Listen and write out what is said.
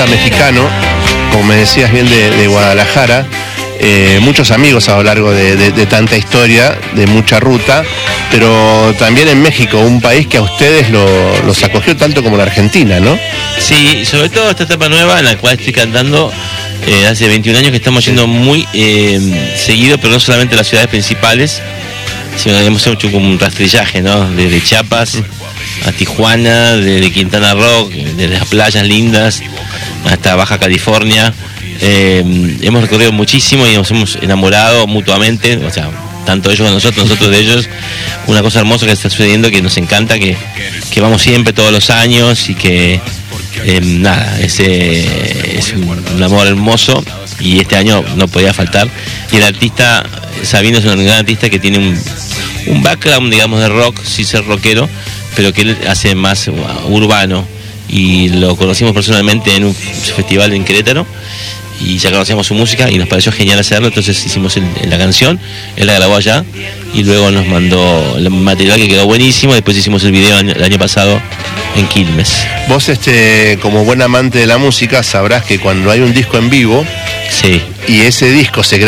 artista mexicano, como me decías bien, de Guadalajara. Muchos amigos a lo largo de tanta historia, de mucha ruta, pero también en México, un país que a ustedes los acogió tanto como la Argentina, ¿no? Sí, sobre todo esta etapa nueva en la cual estoy cantando hace 21 años que estamos yendo muy seguido, pero no solamente a las ciudades principales, sino que hemos hecho como un rastrillaje, ¿no? Desde Chiapas a Tijuana, desde Quintana Roo, desde las playas lindas hasta Baja California. Hemos recorrido muchísimo y nos hemos enamorado mutuamente, o sea, tanto ellos de nosotros de ellos. Una cosa hermosa que está sucediendo, que nos encanta, que vamos siempre todos los años y que nada, es un amor hermoso y este año no podía faltar. Y el artista, Sabino, es un gran artista que tiene un background, digamos, de rock, sí ser rockero, pero que él hace más urbano, y lo conocimos personalmente en un festival en Querétaro y ya conocíamos su música y nos pareció genial hacerlo, entonces hicimos la canción, él la grabó allá y luego nos mandó el material que quedó buenísimo. Después hicimos el video el año pasado en Quilmes. Vos, como buen amante de la música, sabrás que cuando hay un disco en vivo, sí, y ese disco se graba